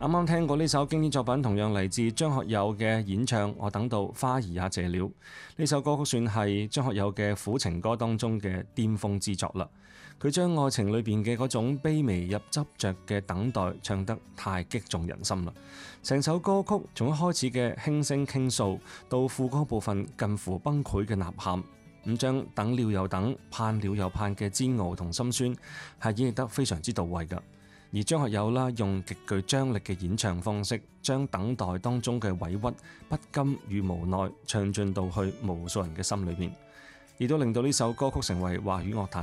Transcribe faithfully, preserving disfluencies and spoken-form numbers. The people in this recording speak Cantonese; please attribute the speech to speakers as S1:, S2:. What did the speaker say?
S1: 啱啱聽過呢首經典作品，同樣嚟自張學友嘅演唱《我等到花兒也謝了》。呢首歌曲算係張學友嘅苦情歌當中嘅巔峰之作啦。佢將愛情裏邊嘅嗰種卑微入執着嘅等待唱得太擊中人心啦。成首歌曲從一開始嘅輕聲傾訴，到副歌部分近乎崩潰嘅吶喊，咁將等了又等，盼了又盼嘅煎熬同心酸係演繹得非常之到位㗎。而張學友啦，用極具張力嘅演唱方式，將等待當中嘅委屈、不甘與無奈唱進到去無數人嘅心裏邊，亦都令到呢首歌曲成為華語樂壇